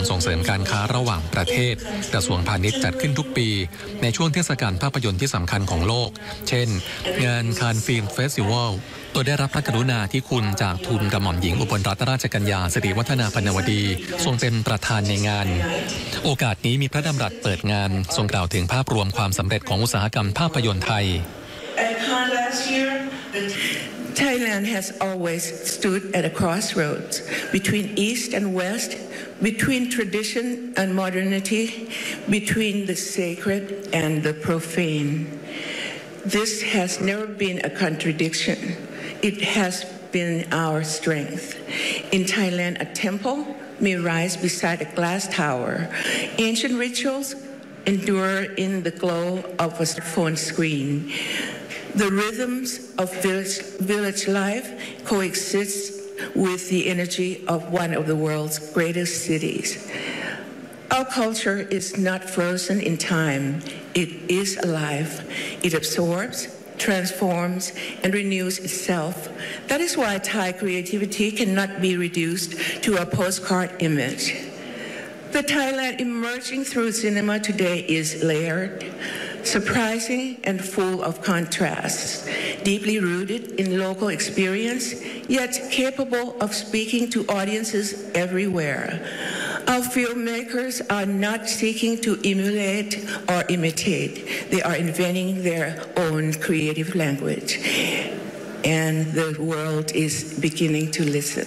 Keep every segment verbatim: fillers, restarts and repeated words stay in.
ส่งเสริมการค้าระหว่างประเทศกระทรวงพาณิชย์จัดขึ้นทุกปีในช่วงเทศกาลภาพยนตร์ที่สำคัญของโลกเช่นงานคานฟิล์มเฟสติวัลโดยได้รับพระกรุณาธิคุณจากทูลกระหม่อมหญิงอุบลรัตนราชกัญญาสิริวัฒนาพรรณวดีทรงเป็นประธานในงานโอกาสนี้มีพระดำรัสเปิดงานทรงกล่าวถึงภาพรวมความสำเร็จของอุตสาหกรรมภาพยนตร์ไทย Thailand has always stood at a crossroads between East and West, between tradition and modernity, between the sacred and the profane. This has never been a contradiction. It has been our strength. In Thailand, a temple may rise beside a glass tower. Ancient rituals endure in the glow of a phone screen. The rhythms of village, village life coexist with the energy of one of the world's greatest cities. Our culture is not frozen in time. It is alive. It absorbs, transforms, and renews itself. That is why Thai creativity cannot be reduced to a postcard image. The Thailand emerging through cinema today is layered, surprising and full of contrasts, deeply rooted in local experience, yet capable of speaking to audiences everywhere. Our filmmakers are not seeking to emulate or imitate. They are inventing their own creative language, and the world is beginning to listen.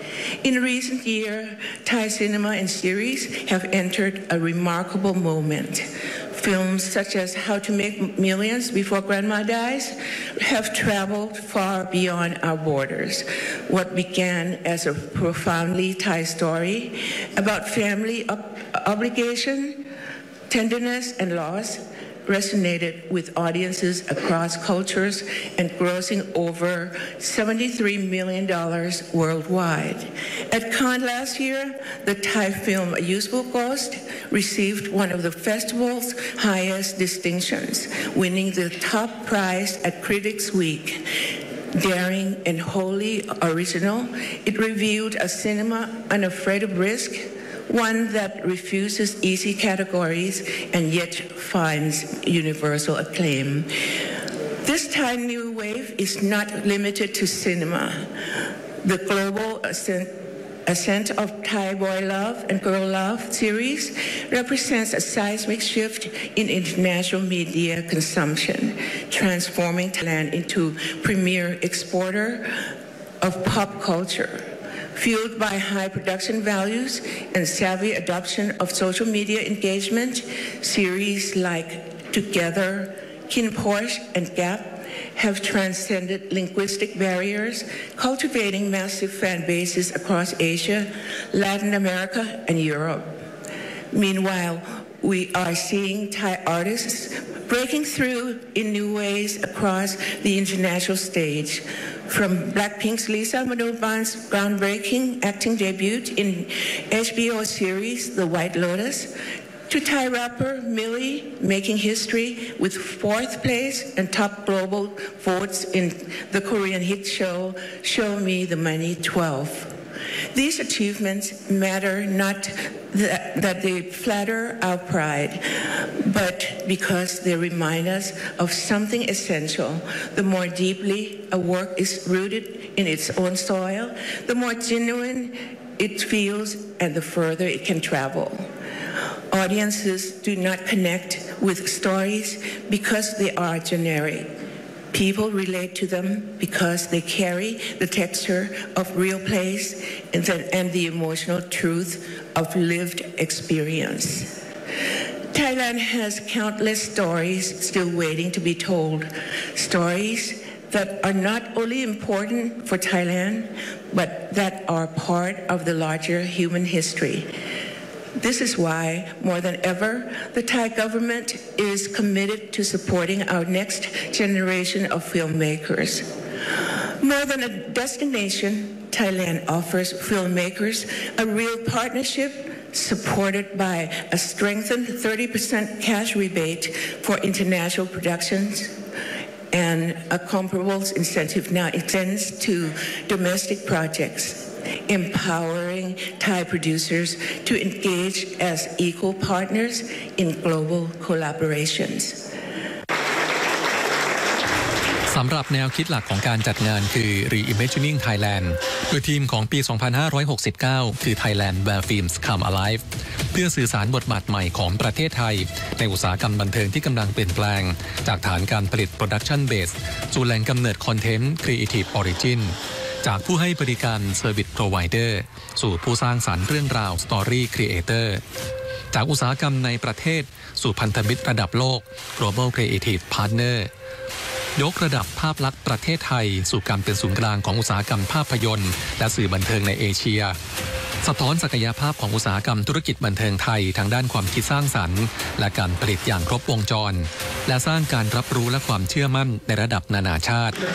In recent years, Thai cinema and series have entered a remarkable moment. Films such as How to Make Millions Before Grandma Dies have traveled far beyond our borders. What began as a profoundly Thai story about family ob- obligation, tenderness, and loss resonated with audiences across cultures and grossing over seventy-three million dollars worldwide. At Cannes last year, the Thai film A Useful Ghost received one of the festival's highest distinctions, winning the top prize at Critics Week. Daring and wholly original, it revealed a cinema unafraid of risk, one that refuses easy categories and yet finds universal acclaim. This Thai new wave is not limited to cinema. The global ascent, ascent of Thai boy love and girl love series represents a seismic shift in international media consumption, transforming Thailand into premier exporter of pop culture. Fueled by high production values and savvy adoption of social media engagement, series like Together, Kin Porsche, and Gap have transcended linguistic barriers, cultivating massive fan bases across Asia, Latin America, and Europe. Meanwhile, we are seeing Thai artists breaking through in new ways across the international stage. From Blackpink's Lisa Manoban's groundbreaking acting debut in H B O series The White Lotus, to Thai rapper Millie making history with fourth place and top global votes in the Korean hit show Show Me the Money twelve. These achievements matter not that, that they flatter our pride, but because they remind us of something essential. The more deeply a work is rooted in its own soil, the more genuine it feels and the further it can travel. Audiences do not connect with stories because they are generic. People relate to them because they carry the texture of real place and the, and the emotional truth of lived experience. Thailand has countless stories still waiting to be told. Stories that are not only important for Thailand, but that are part of the larger human history. This is why, more than ever, the Thai government is committed to supporting our next generation of filmmakers. More than a destination, Thailand offers filmmakers a real partnership supported by a strengthened thirty percent cash rebate for international productions, and a comparable incentive now extends to domestic projects. empowering Thai producers to engage as equal partners in global collaborations. สำหรับแนวคิดหลักของการจัดงานคือ Reimagining Thailand โดยทีมของปี สองพันห้าร้อยหกสิบเก้า คือ Thailand Where Films Come Alive เพื่อสื่อสารบทบาทใหม่ของประเทศไทยในอุตสาหกรรมบันเทิงที่กำลังเปลี่ยนแปลงจากฐานการผลิต Production Base สู่แหล่งกำเนิด Content Creative Origin จากผู้ให้บริการ Service Provider สู่ผู้สร้างสรรค์เรื่องราว Story Creator จากอุตสาหกรรมในประเทศสู่พันธมิตรระดับโลก Global Creative Partnerยกระดับภาพลักษณ์ประเทศไทยสู่การเป็นศูนย์กลางของอุตสาหกรรมภาพยนตร์และสื่อบันเทิงในเอเชียสะท้อนศักยภาพของอุตสาหกรรมธุรกิจบันเทิงไทยทางด้านความคิดสร้างสรรค์และการผลิตอย่างครบวงจรและสร้างการรับรู้และความเชื่อมั่นในระดับนานาชาติ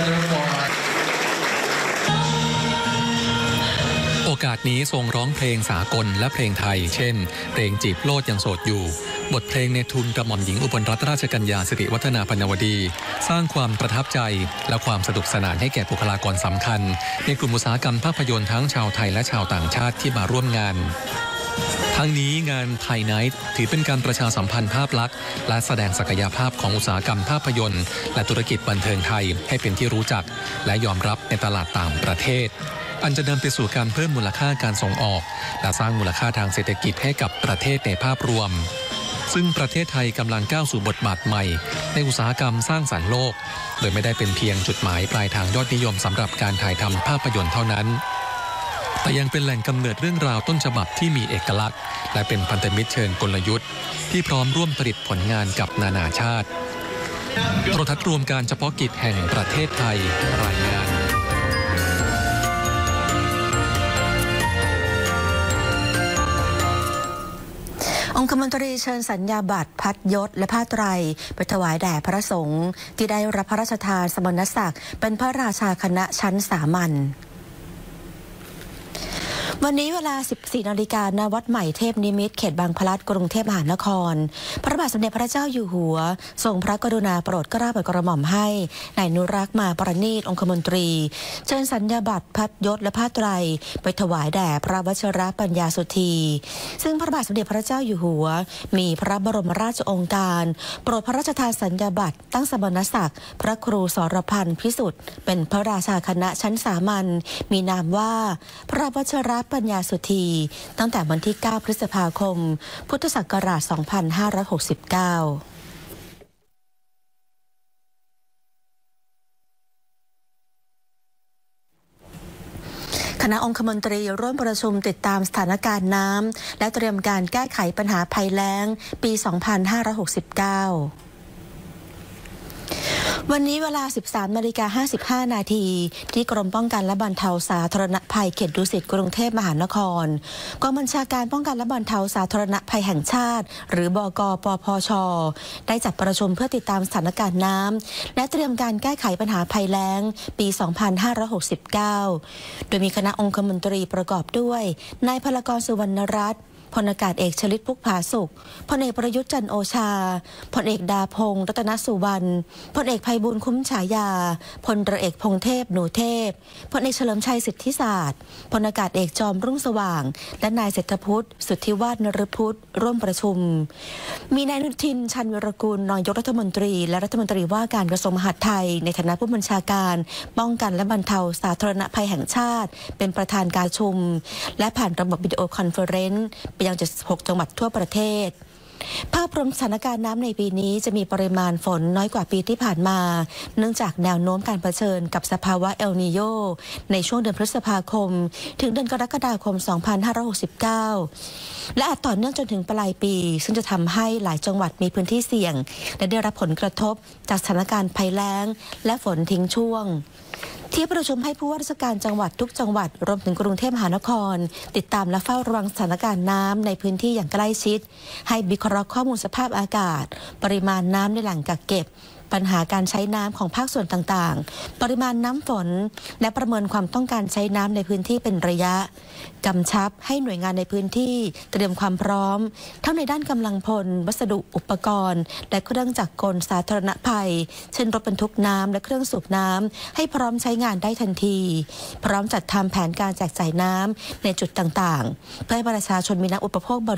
โอกาสนี้ทรงร้องเพลงสากลและเพลงไทยเช่นเพลงจีบโลดยังโสดอยู่บทเพลงในทุนกระหม่อมหญิงอุบลรัตนราชกัญญาสิริวัฒนาพรรณวดีสร้างความประทับใจและความสนุกสนานให้แก่บุคลากรสำคัญในกลุ่มอุตสาหกรรมภาพยนตร์ทั้งชาวไทยและชาวต่างชาติที่มาร่วมงานทั้งนี้งานไทยไนท์ถือเป็นการประชาสัมพันธ์ภาพลักษณ์และแสดงศักยภาพของอุตสาหกรรมภาพยนตร์และธุรกิจบันเทิงไทยให้เป็นที่รู้จักและยอมรับในตลาดต่างประเทศอันจะนำไปสู่การเพิ่มมูลค่าการส่งออกและสร้างมูลค่าทางเศรษฐกิจให้กับประเทศในภาพรวมซึ่งประเทศไทยกำลังก้าวสู่บทบาทใหม่ในอุตสาหกรรมสร้างสรรค์โลกโดยไม่ได้เป็นเพียงจุดหมายปลายทางยอดนิยมสำหรับการถ่ายทำภาพยนตร์เท่านั้นแต่ยังเป็นแหล่งกำเนิดเรื่องราวต้นฉบับที่มีเอกลักษณ์และเป็นพันธมิตรเชิงกลยุทธ์ที่พร้อมร่วมผลิตผลงานกับนานาชาติโทรทัศน์รวมการเฉพาะกิจแห่งประเทศไทยรายงานองคมนตรีเชิญสัญญาบัตรพัดยศและผ้าไตรไปถวายแด่พระสงฆ์ที่ได้รับพระราชทานสมณศักดิ์เป็นพระราชาคณะชั้นสามัญวันนี้เวลา สิบสี่นาฬิกา ณ วัดใหม่เทพนิมิตรเขตบางพลัดกรุงเทพมหานครพระบาทสมเด็จพระเจ้าอยู่หัวทรงพระกรุณาโปรดเกล้าโปรดกระหม่อมให้นายนุรักษ์มาประณีตองคมนตรีเชิญสัญญาบัตรพัดยศและผ้าไตรไปถวายแด่พระวชิรปัญญาสุธีซึ่งพระบาทสมเด็จพระเจ้าอยู่หัวมีพระบรมราชโองการโปรดพระราชทานสัญญาบัตรตั้งสมณศักดิ์พระครูสรพันธ์พิสุทธิ์เป็นพระราชาคณะชั้นสามัญมีนามว่าพระวชิรปัญญาสุธีตั้งแต่วันที่เก้าพฤษภาคมพุทธศักราชสองพันห้าร้อยหกสิบเก้าคณะองคมนตรีร่วมประชุมติดตามสถานการณ์น้ำและเตรียมการแก้ไขปัญหาภัยแล้งปีสองพันห้าร้อยหกสิบเก้าวันนี้เวลา สิบสามนาฬิกาห้าสิบห้านาทีที่กรมป้องกันและบรรเทาสาธารณภัยเขตดุสิตกรุงเทพมหานครกองบัญชาการป้องกันและบรรเทาสาธารณภัยแห่งชาติหรือบก.ปพช.ได้จัดประชุมเพื่อติดตามสถานการณ์น้ำและเตรียมการแก้ไขปัญหาภัยแล้งปี สองพันห้าร้อยหกสิบเก้า โดยมีคณะองคมนตรีประกอบด้วยนายพลกร สุวรรณรัตน์พลอากาศเอกชลิตพุกผาสุขพลเอกประยุทธ์จันทร์โอชาพลเอกดาพงษ์รัตนสุวรรณพลเอกไพบูลย์คุ้มฉายาพลเรือเอกพงษ์เทพหนูเทพพลเอกเฉลิมชัยสิทธิศาสตร์พลอากาศเอกจอมรุ่งสว่างและนายเศรษฐพุทธสุทธิวาฒนฤพุทธร่วมประชุมมีนายอนุทินชาญวีรกูลนายกรัฐมนตรีและรัฐมนตรีว่าการกระทรวงมหาดไทยในฐานะผู้บัญชาการป้องกันและบรรเทาสาธารณภัยแห่งชาติเป็นประธานการประชุมและผ่านระบบวิดีโอคอนเฟอเรนซ์ไปยังเจ็ดสิบหกจังหวัดทั่วประเทศภาพรวมสถานการณ์น้ำในปีนี้จะมีปริมาณฝนน้อยกว่าปีที่ผ่านมาเนื่องจากแนวโน้มการเผชิญกับสภาวะเอลนีโญในช่วงเดือนพฤษภาคมถึงเดือนกรกฎาคมสองพันห้าร้อยหกสิบเก้าและอาจต่อเนื่องจนถึงปลายปีซึ่งจะทำให้หลายจังหวัดมีพื้นที่เสี่ยงและได้รับผลกระทบจากสถานการณ์ภัยแล้งและฝนทิ้งช่วงที่ประชุมให้ผู้ว่าราชการจังหวัดทุกจังหวัดรวมถึงกรุงเทพมหานครติดตามและเฝ้าระวังสถานการณ์น้ำในพื้นที่อย่างใกล้ชิดให้วิเคราะห์ข้อมูลสภาพอากาศปริมาณน้ำในแหล่งกักเก็บปัญหาการใช้น้ำของภาคส่วนต่างๆปริมาณน้ำฝนและประเมินความต้องการใช้น้ำในพื้นที่เป็นระยะกำชับให้หน่วยงานในพื้นที่เตรียมความพร้อมทั้งในด้านกำลังพลวัสดุอุปกรณ์และเครื่องจักรกลสาธารณภัยเช่นรถบรรทุกน้ำและเครื่องสูบน้ำให้พร้อมใช้งานได้ทันทีพร้อมจัดทำแผนการแจกจ่ายน้ำในจุดต่างๆเพื่อให้ประชาชนมีน้ำอุปโภคบริ